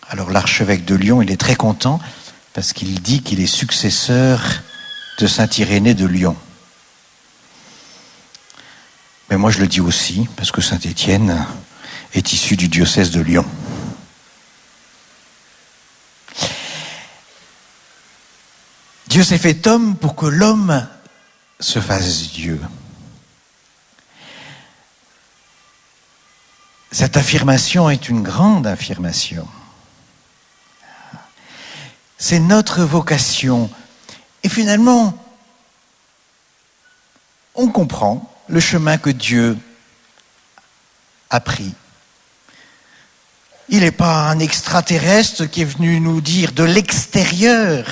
Alors l'archevêque de Lyon, il est très content parce qu'il dit qu'il est successeur de saint Irénée de Lyon. Mais moi je le dis aussi parce que saint Étienne est issu du diocèse de Lyon. Dieu s'est fait homme pour que l'homme se fasse Dieu. Cette affirmation est une grande affirmation. C'est notre vocation. Et finalement, on comprend le chemin que Dieu a pris. Il n'est pas un extraterrestre qui est venu nous dire de l'extérieur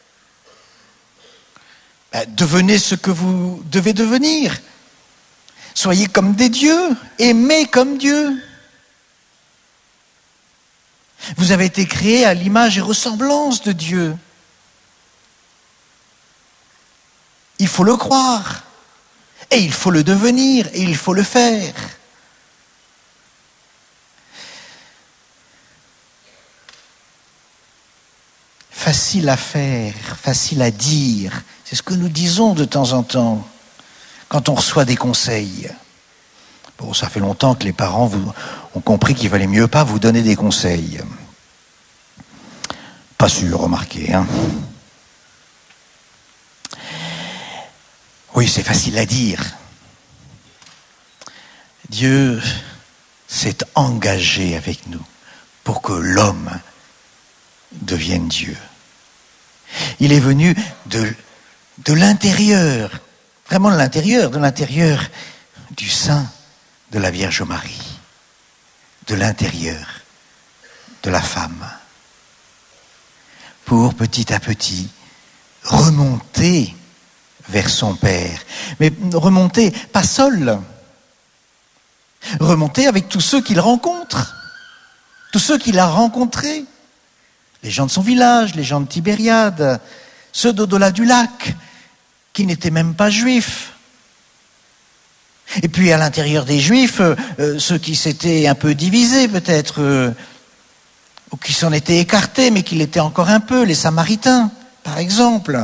devenez ce que vous devez devenir. Soyez comme des dieux, aimez comme Dieu. Vous avez été créés à l'image et ressemblance de Dieu. Il faut le croire, et il faut le devenir, et il faut le faire. Facile à faire, facile à dire, c'est ce que nous disons de temps en temps quand on reçoit des conseils. Bon, ça fait longtemps que les parents ont compris qu'il valait mieux pas vous donner des conseils. Pas sûr, remarquez, hein. Oui, c'est facile à dire. Dieu s'est engagé avec nous pour que l'homme devienne Dieu. Il est venu de l'intérieur, vraiment de l'intérieur du sein de la Vierge Marie, de l'intérieur de la femme, pour petit à petit remonter vers son Père. Mais remonter, pas seul, remonter avec tous ceux qu'il rencontre, tous ceux qu'il a rencontrés, les gens de son village, les gens de Tibériade, ceux d'au-delà du lac, qui n'étaient même pas juifs. Et puis à l'intérieur des juifs, ceux qui s'étaient un peu divisés peut-être, ou qui s'en étaient écartés, mais qui l'étaient encore un peu, les Samaritains, par exemple.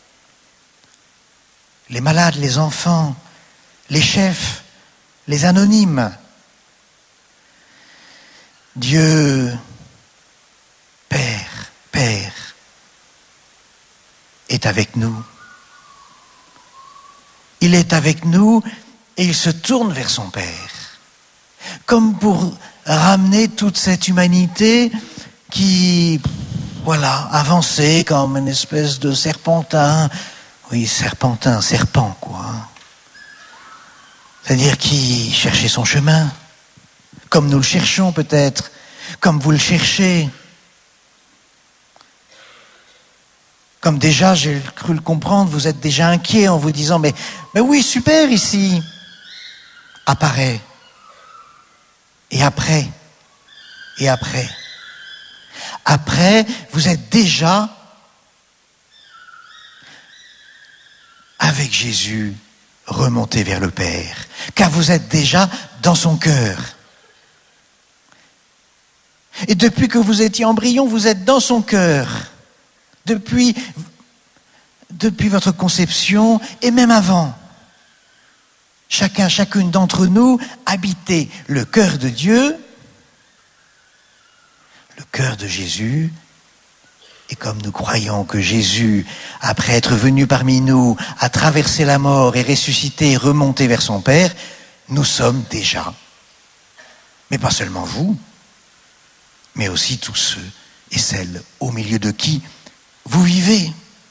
Les malades, les enfants, les chefs, les anonymes. Dieu, Père, est avec nous. Il est avec nous et il se tourne vers son Père, comme pour ramener toute cette humanité qui, avançait comme une espèce de serpentin. Oui, serpent, quoi. C'est-à-dire qui cherchait son chemin, comme nous le cherchons peut-être, comme vous le cherchez. Comme déjà, j'ai cru le comprendre, vous êtes déjà inquiet en vous disant, mais oui, super ici. Apparaît. Et après. Après, vous êtes déjà avec Jésus remonté vers le Père, car vous êtes déjà dans son cœur. Et depuis que vous étiez embryon, vous êtes dans son cœur. Depuis votre conception et même avant. Chacune d'entre nous habitait le cœur de Dieu, le cœur de Jésus. Et comme nous croyons que Jésus, après être venu parmi nous, a traversé la mort et ressuscité et remonté vers son Père, nous sommes déjà, mais pas seulement vous, mais aussi tous ceux et celles au milieu de qui vous vivez.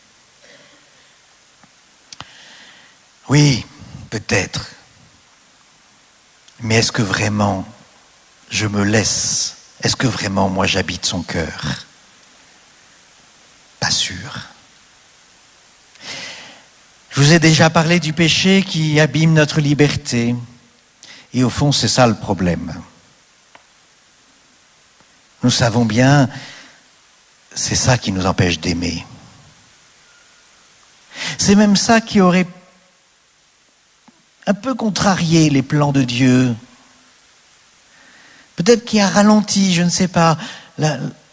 Oui, peut-être. Mais est-ce que vraiment je me laisse? Est-ce que vraiment moi j'habite son cœur? Pas sûr. Je vous ai déjà parlé du péché qui abîme notre liberté. Et au fond, c'est ça le problème. Nous savons bien, c'est ça qui nous empêche d'aimer. C'est même ça qui aurait un peu contrarié les plans de Dieu. Peut-être qui a ralenti, je ne sais pas,